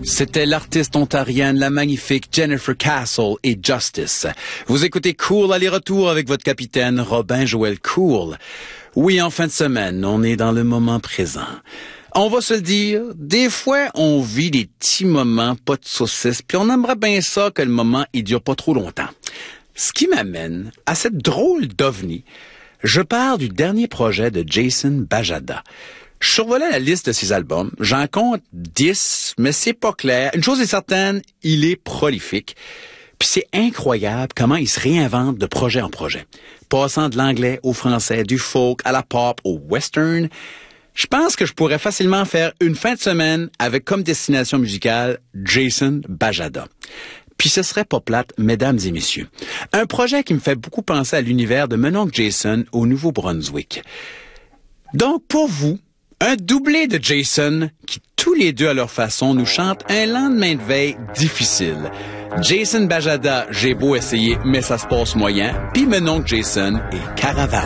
C'était l'artiste ontarienne, la magnifique Jennifer Castle et Justice. Vous écoutez Cool aller-retour avec votre capitaine Robin-Joël Cool. Oui, en fin de semaine, on est dans le moment présent. On va se le dire, des fois, on vit des petits moments pas de saucisse, puis on aimerait bien ça que le moment, il dure pas trop longtemps. Ce qui m'amène à cette drôle d'ovni. Je parle du dernier projet de Jason Bajada. Je survolais la liste de ses albums. J'en compte 10, mais c'est pas clair. Une chose est certaine, il est prolifique. Puis c'est incroyable comment il se réinvente de projet en projet. Passant de l'anglais au français, du folk à la pop au western. Je pense que je pourrais facilement faire une fin de semaine avec comme destination musicale Jason Bajada. Puis ce serait pas plate, mesdames et messieurs. Un projet qui me fait beaucoup penser à l'univers de mon oncle Jason au Nouveau-Brunswick. Donc pour vous, un doublé de Jason qui, tous les deux à leur façon, nous chante un lendemain de veille difficile. Jason Bajada, j'ai beau essayer, mais ça se passe moyen. Puis mon oncle Jason et Caravane.